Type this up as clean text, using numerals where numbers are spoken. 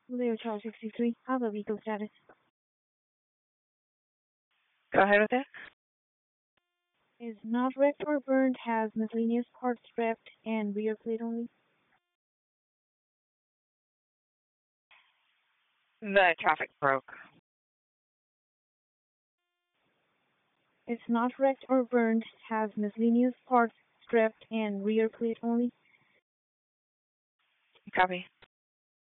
Leo Charles 63, have a vehicle status. Go ahead with it. Is not wrecked or burned, has miscellaneous parts scrapped, and rear plate only. The traffic broke. It's not wrecked or burned, has miscellaneous parts scrapped, and rear plate only. Copy.